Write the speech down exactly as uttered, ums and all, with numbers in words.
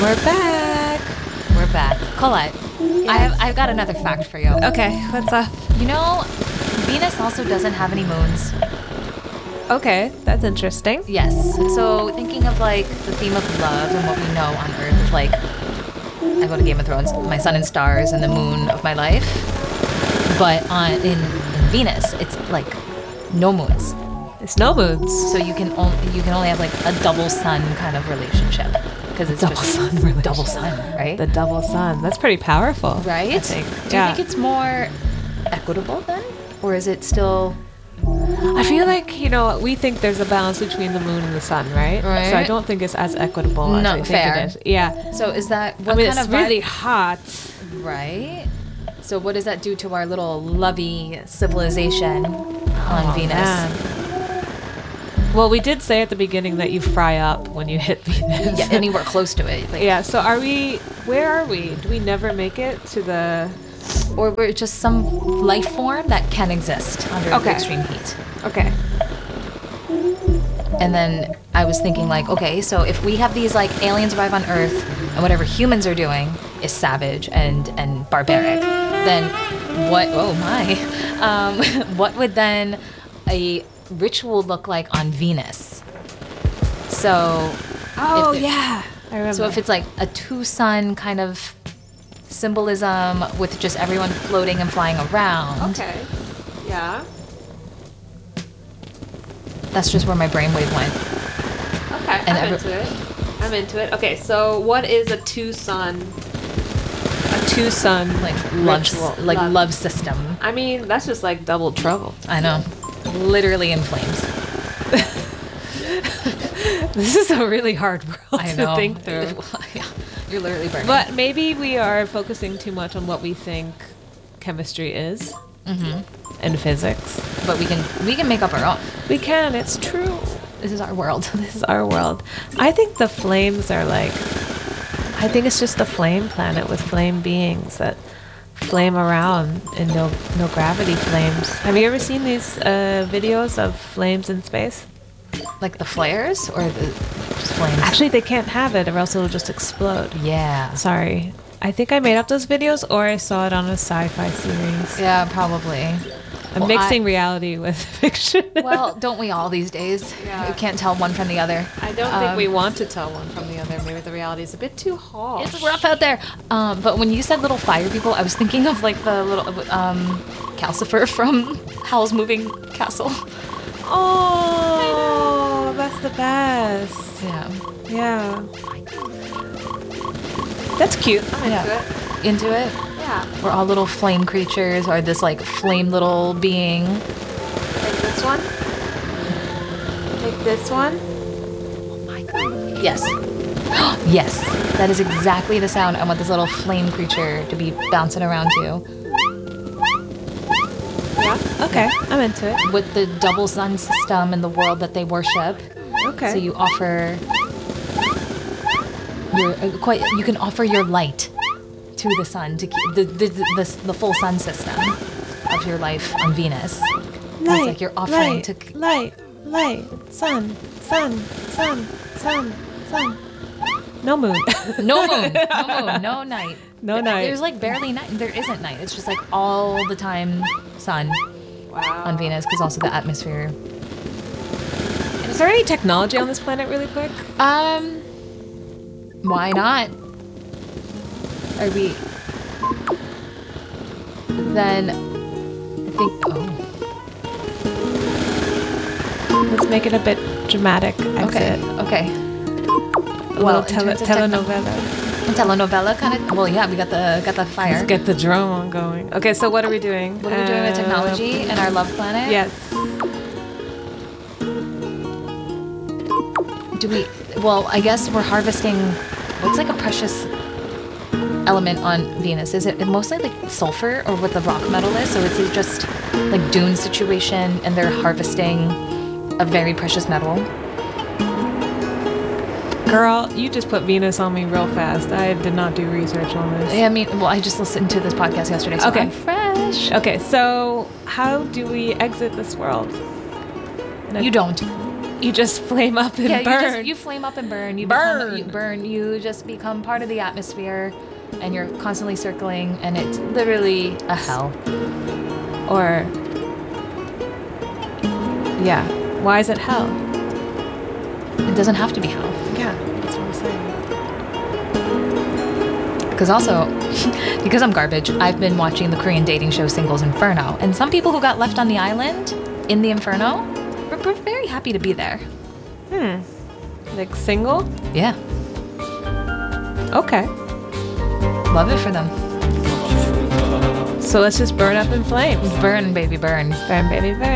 We're back. We're back. Colette, yes. I have, I've got another fact for you. Okay, what's up? You know, Venus also doesn't have any moons. Okay, that's interesting. Yes. So thinking of like the theme of love and what we know on Earth is like, I go to Game of Thrones, my sun and stars and the moon of my life. But on in, in Venus, it's like no moons. It's no moons. So you can only you can only have like a double sun kind of relationship because it's double just sun relationship. double sun, right? The double sun. That's pretty powerful, right? I think. Do yeah. you think it's more equitable then, or is it still? I feel like, you know, we think there's a balance between the moon and the sun, right? Right. So I don't think it's as equitable as No, I think fair. it is. Yeah. So is that what I mean, kind it's of really vibe- hot. right? So what does that do to our little lovey civilization on Oh, Venus? man. Well, we did say at the beginning that you fry up when you hit Venus. Yeah, anywhere close to it. Like, Yeah, so are we, where are we? Do we never make it to the, Or we're just some life form that can exist under Okay. extreme heat. okay. And then I was thinking like, okay, so if we have these like aliens arrive on Earth and whatever humans are doing is savage and, and barbaric, then what, oh my, um, what would then a ritual look like on Venus? So, Oh, If it- yeah. I remember. so if it's like a two sun kind of symbolism with just everyone floating and flying around, Okay. Yeah. that's just where my brainwave went. Okay, And I'm every- into it. I'm into it. Okay, so what is a two sun? A two sun Like love, ritual. like love system. I mean, that's just like double trouble. I know. Literally in flames. This is a really hard world I to know. think through. Yeah, you're literally burning. But maybe we are focusing too much on what we think chemistry is Mhm. and physics. But we can we can make up our own. We can, it's true. This is our world. This is our world. I think the flames are like, I think it's just a flame planet with flame beings that flame around in no no gravity flames. Have you ever seen these uh, videos of flames in space? Like the flares or the just flames? Actually, they can't have it or else it'll just explode. yeah. Sorry. I think I made up those videos or I saw it on a sci-fi series. Yeah, probably. I'm Well, mixing I- reality with fiction. Well, don't we all these days? Yeah. You can't tell one from the other. I don't Um, think we want to tell one from the other. Maybe the reality is a bit too harsh. It's rough out there. Um, but when you said little fire people, I was thinking of like the little um, Calcifer from Howl's Moving Castle. Oh, that's the best. Yeah. Yeah. That's cute. I'm Yeah. into it. Into it? Yeah. We're all little flame creatures or this like flame little being. Take this one. Take this one. Yes. Yes. That is exactly the sound I want this little flame creature to be bouncing around to. Yeah. Okay. I'm into it. With the double sun system and the world that they worship. Okay. So you offer your uh, quite you can offer your light to the sun to keep the the, the, the full sun system of your life on Venus. That's like you're offering light, to light, light, sun, sun, sun, sun, sun. No moon. no moon, no moon, no night. No night. There's like barely night. There isn't night. It's just like all the time sun Wow. on Venus because also the atmosphere. Is there any technology on this planet, really quick? Um, why not? Are we? Then I think. Oh, Let's make it a bit dramatic. okay, Exit. okay. A Well, little in tele- terms of techno- telenovela. Telenovela kind of. Well, yeah, we got the got the fire. Let's get the drama going. Okay, so what are we doing? What are we doing with Uh, technology and our love planet? Yes. Do we? Well, I guess we're harvesting. What's like a precious element on Venus? Is it mostly like sulfur or what the rock metal is? So it's just like dune situation, and they're harvesting a very precious metal. Girl, you just put Venus on me real fast. I did not do research on this. Yeah, I mean, well, I just listened to this podcast yesterday, so Okay. I'm fresh. Okay, so how do we exit this world? You don't. You just flame up and yeah, burn. you just you flame up and burn. You Burn. Become, you burn. You just become part of the atmosphere, and you're constantly circling, and it's literally a hell. Or, yeah. Why is it hell? It doesn't have to be hell. Yeah, that's what I'm saying. Because also, because I'm garbage, I've been watching the Korean dating show Singles Inferno, and some people who got left on the island in the Inferno were, were very happy to be there. Hmm. Like single? Yeah, Okay. love it for them. So let's just burn up in flames. Burn, baby, burn. Burn, baby, burn.